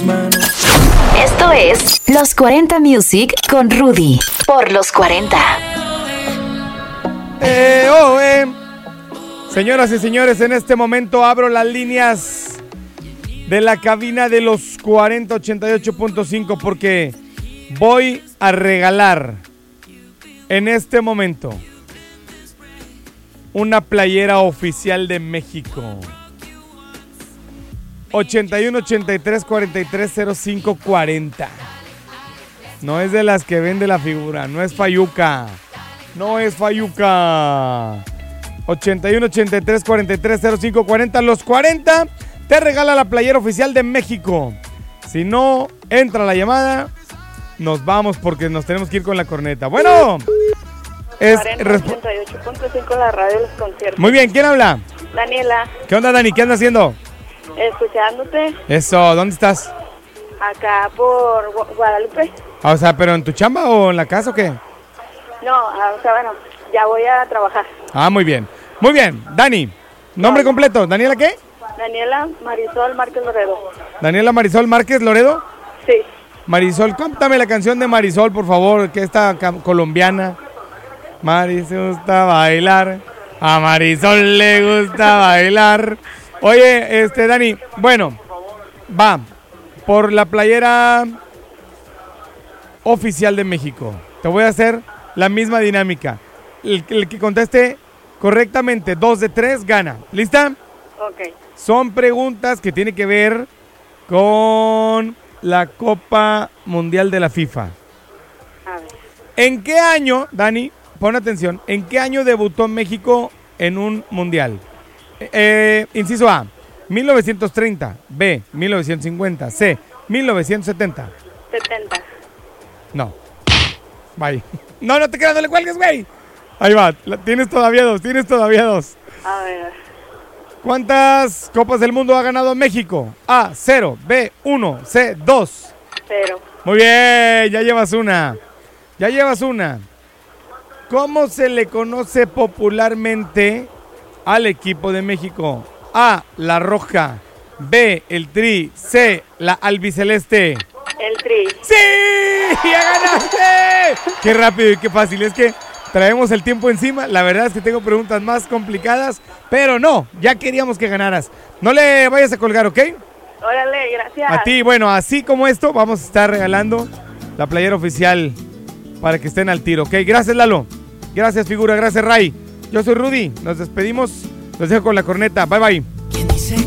Esto es Los 40 Music con Rudy. Por Los 40. Señoras y señores, en este momento abro las líneas de la cabina de Los 40 88.5 porque voy a regalar en este momento una playera oficial de México. 81 83 43 05 40. No es de las que vende la figura, no es Fayuca. No es Fayuca. 81 83 43 05 40. Los 40 te regala la playera oficial de México. Si no entra la llamada, nos vamos porque nos tenemos que ir con la corneta. Bueno, es 88.5 la radio de los conciertos. Muy bien, ¿quién habla? Daniela. ¿Qué onda, Dani? ¿Qué andas haciendo? Escuchándote. Eso, ¿dónde estás? Acá por Guadalupe. O sea, ¿pero en tu chamba o en la casa o qué? No, o sea, bueno, ya voy a trabajar. Ah, muy bien. Muy bien, Dani. ¿Nombre completo? ¿Daniela qué? Daniela Marisol Márquez Loredo. ¿Daniela Marisol Márquez Loredo? Sí. Marisol, cántame la canción de Marisol, por favor, que esta colombiana. Marisol gusta bailar. A Marisol le gusta bailar. Oye, Dani, bueno, va por la playera oficial de México. Te voy a hacer la misma dinámica. El que conteste correctamente 2 de 3 gana. ¿Lista? Ok. Son preguntas que tienen que ver con la Copa Mundial de la FIFA. A ver. ¿En qué año, Dani, pon atención, en qué año debutó México en un mundial? Inciso A, 1930, B, 1950, C, 1970. 70. No. Bye. No, no te quedas, no le cuelgues, güey. Ahí va, tienes todavía dos. A ver. ¿Cuántas Copas del Mundo ha ganado México? A, 0, B, 1, C, 2. 0. Muy bien, ya llevas una. ¿Cómo se le conoce popularmente al equipo de México? A, la roja, B, el Tri, C, la albiceleste. El Tri. ¡Sí! ¡Ya ganaste! ¡Qué rápido y qué fácil! Es que traemos el tiempo encima. La verdad es que tengo preguntas más complicadas, pero no, ya queríamos que ganaras. No le vayas a colgar, ¿ok? Órale, gracias. A ti, bueno, así como esto, vamos a estar regalando la playera oficial para que estén al tiro, ¿ok? Gracias, Lalo. Gracias, figura. Gracias, Ray. Yo soy Rudy. Nos despedimos. Los dejo con la corneta. Bye, bye.